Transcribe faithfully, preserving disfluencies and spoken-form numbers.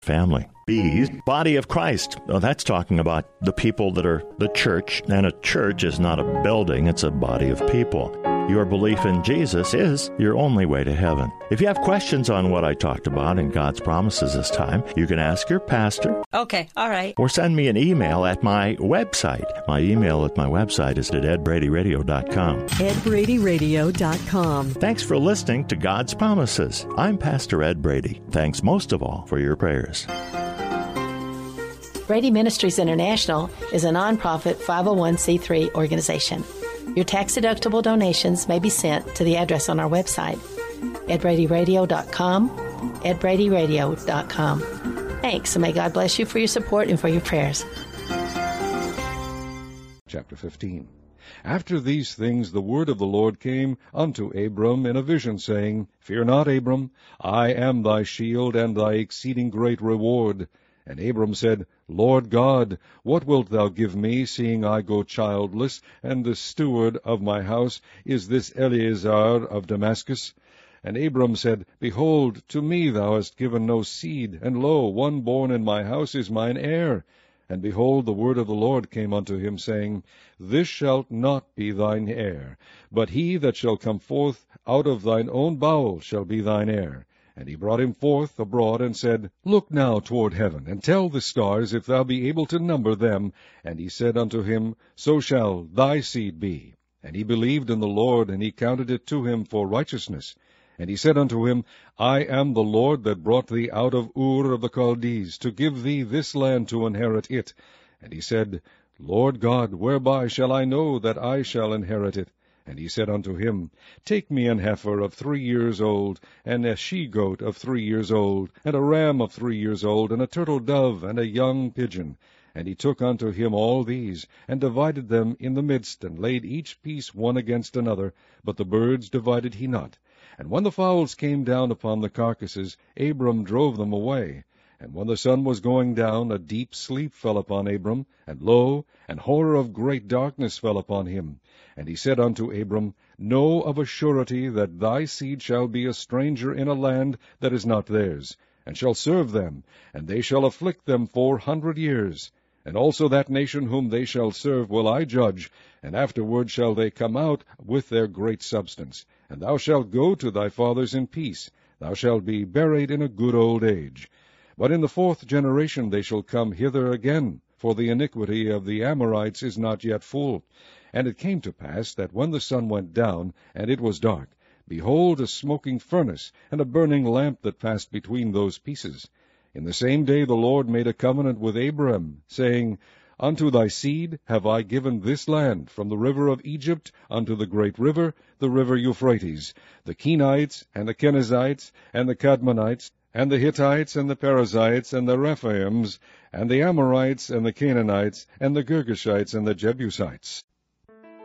family. B, body of Christ. Oh, that's talking about the people that are the church, and a church is not a building, it's a body of people. Your belief in Jesus is your only way to heaven. If you have questions on what I talked about in God's promises this time, you can ask your pastor. Okay, all right. Or send me an email at my website. My email at my website is at ed brady radio dot com. ed brady radio dot com. Thanks for listening to God's Promises. I'm Pastor Ed Brady. Thanks most of all for your prayers. Brady Ministries International is a nonprofit five oh one c three organization. Your tax-deductible donations may be sent to the address on our website, ed brady radio dot com, ed brady radio dot com. Thanks, and may God bless you for your support and for your prayers. Chapter fifteen. After these things the word of the Lord came unto Abram in a vision, saying, Fear not, Abram, I am thy shield and thy exceeding great reward. And Abram said, Lord God, what wilt thou give me, seeing I go childless, and the steward of my house is this Eleazar of Damascus? And Abram said, Behold, to me thou hast given no seed, and lo, one born in my house is mine heir. And behold, the word of the Lord came unto him, saying, This shall not be thine heir, but he that shall come forth out of thine own bowels shall be thine heir. And he brought him forth abroad, and said, Look now toward heaven, and tell the stars, if thou be able to number them. And he said unto him, So shall thy seed be. And he believed in the Lord, and he counted it to him for righteousness. And he said unto him, I am the Lord that brought thee out of Ur of the Chaldees, to give thee this land to inherit it. And he said, Lord God, whereby shall I know that I shall inherit it? And he said unto him, Take me an heifer of three years old, and a she-goat of three years old, and a ram of three years old, and a turtle-dove, and a young pigeon. And he took unto him all these, and divided them in the midst, and laid each piece one against another, but the birds divided he not. And when the fowls came down upon the carcasses, Abram drove them away. And when the sun was going down, a deep sleep fell upon Abram, and lo, an horror of great darkness fell upon him. And he said unto Abram, Know of a surety that thy seed shall be a stranger in a land that is not theirs, and shall serve them, and they shall afflict them four hundred years. And also that nation whom they shall serve will I judge, and afterward shall they come out with their great substance. And thou shalt go to thy fathers in peace. Thou shalt be buried in a good old age. But in the fourth generation they shall come hither again, for the iniquity of the Amorites is not yet full. And it came to pass that when the sun went down, and it was dark, behold, a smoking furnace, and a burning lamp that passed between those pieces. In the same day the Lord made a covenant with Abram, saying, Unto thy seed have I given this land, from the river of Egypt unto the great river, the river Euphrates, the Kenites, and the Kenizzites, and the Kadmonites, and the Hittites, and the Perizzites, and the Rephaims, and the Amorites, and the Canaanites, and the Girgashites, and the Jebusites.